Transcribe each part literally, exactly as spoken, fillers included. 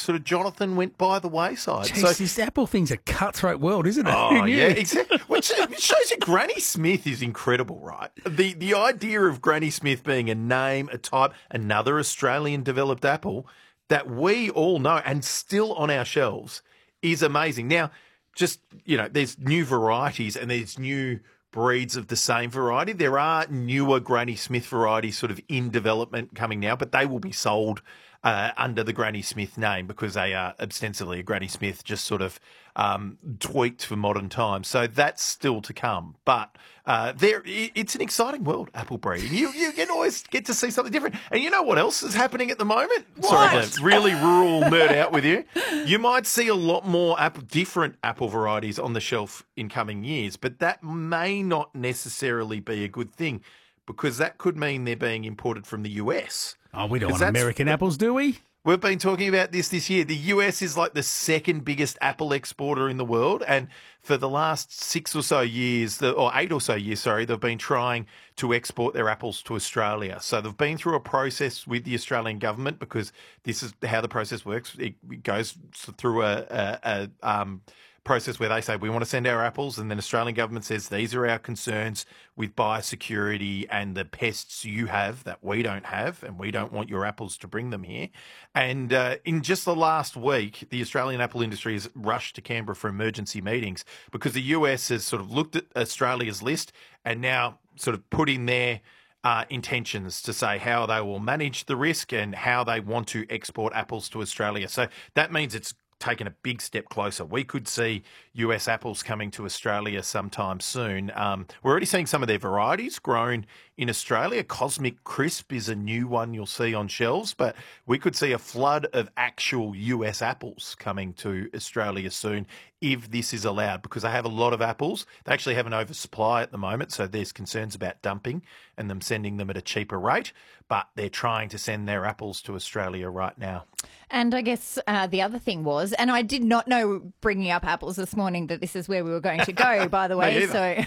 sort of Jonathan went by the wayside. Jeez, so, this Apple thing's a cutthroat world, isn't it? Oh, yeah, exactly. Which shows you Granny Smith is incredible, right? The the idea of Granny Smith being a name, a type, another Australian-developed apple that we all know and still on our shelves is amazing. Now, just, you know, there's new varieties and there's new breeds of the same variety. There are newer Granny Smith varieties sort of in development coming now, but they will be sold uh, under the Granny Smith name because they are ostensibly a Granny Smith just sort of um, tweaked for modern times. So that's still to come. But uh, there, it's an exciting world, apple breeding. You, you can always get to see something different. And you know what else is happening at the moment? What? Sorry to really rural nerd out with you. You might see a lot more apple, different apple varieties on the shelf in coming years, but that may not necessarily be a good thing because that could mean they're being imported from the U S. Oh, we don't want American apples, do we? We've been talking about this this year. The U S is like the second biggest apple exporter in the world. And for the last six or so years, or eight or so years, sorry, they've been trying to export their apples to Australia. So they've been through a process with the Australian government because this is how the process works. It goes through a, a, a um, process where they say, we want to send our apples, and then Australian government says, these are our concerns with biosecurity and the pests you have that we don't have, and we don't want your apples to bring them here. And uh, in just the last week, the Australian apple industry has rushed to Canberra for emergency meetings because the U S has sort of looked at Australia's list and now sort of put in their uh, intentions to say how they will manage the risk and how they want to export apples to Australia. So that means it's taken a big step closer. We could see U S apples coming to Australia sometime soon. Um, we're already seeing some of their varieties grown in Australia. Cosmic Crisp is a new one you'll see on shelves, but we could see a flood of actual U S apples coming to Australia soon if this is allowed, because they have a lot of apples. They actually have an oversupply at the moment, so there's concerns about dumping and them sending them at a cheaper rate, but they're trying to send their apples to Australia right now. And I guess uh, the other thing was, and I did not know, bringing up apples this morning, that this is where we were going to go, by the way, so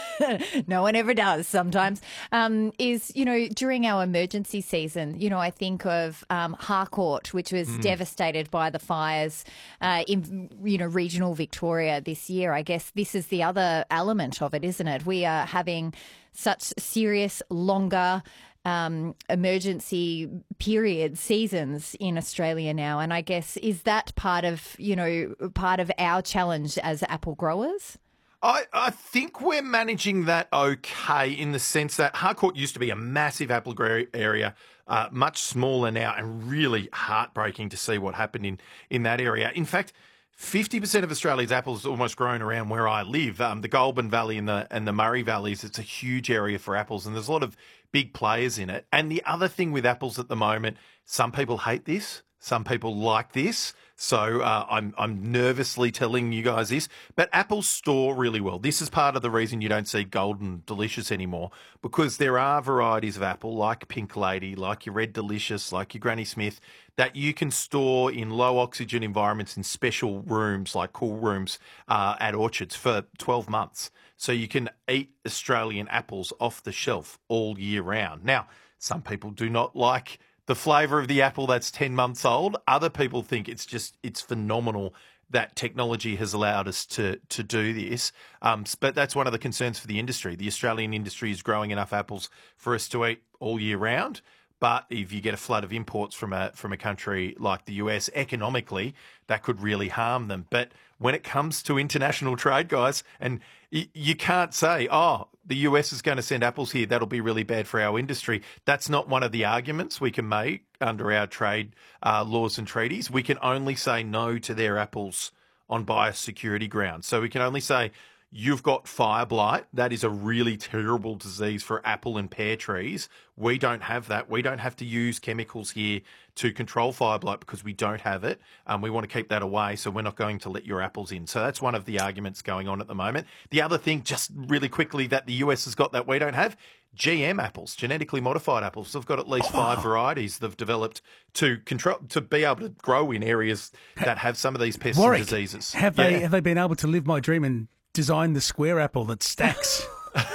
no one ever does sometimes, um, is, you know, during our emergency season, you know, I think of um, Harcourt, which was mm. devastated by the fires uh, in, you know, regional Victoria this year. I guess this is the other element of it, isn't it? We are having such serious, longer Um, emergency period seasons in Australia now, and I guess is that part of you know part of our challenge as apple growers? I, I think we're managing that okay in the sense that Harcourt used to be a massive apple grow area, uh, much smaller now, and really heartbreaking to see what happened in in that area. In fact, fifty percent of Australia's apples almost grown around where I live. Um, the Goulburn Valley and the and the Murray Valleys, it's a huge area for apples, and there's a lot of big players in it. And the other thing with apples at the moment, some people hate this, some people like this. So uh, I'm I'm nervously telling you guys this, but apples store really well. This is part of the reason you don't see Golden Delicious anymore, because there are varieties of apple like Pink Lady, like your Red Delicious, like your Granny Smith, that you can store in low oxygen environments in special rooms like cool rooms uh, at orchards for twelve months. So you can eat Australian apples off the shelf all year round. Now, some people do not like the flavour of the apple that's ten months old. Other people think it's just, it's phenomenal that technology has allowed us to to do this. Um, but that's one of the concerns for the industry. The Australian industry is growing enough apples for us to eat all year round. But if you get a flood of imports from a from a country like the U S, economically, that could really harm them. But when it comes to international trade, guys, and y- you can't say, oh, the U S is going to send apples here, that'll be really bad for our industry. That's not one of the arguments we can make under our trade uh, laws and treaties. We can only say no to their apples on biosecurity grounds. So we can only say, you've got fire blight. That is a really terrible disease for apple and pear trees. We don't have that. We don't have to use chemicals here to control fire blight because we don't have it. Um, we want to keep that away, so we're not going to let your apples in. So that's one of the arguments going on at the moment. The other thing, just really quickly, that the U S has got that we don't have, G M apples, genetically modified apples. They've got at least five oh. varieties they've developed to control, to be able to grow in areas that have some of these pests Warwick, and diseases. Have yeah. they have they been able to live my dream and design the square apple that stacks?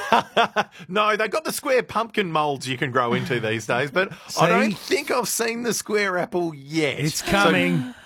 No, they've got the square pumpkin moulds you can grow into these days, but See? I don't think I've seen the square apple yet. It's coming. So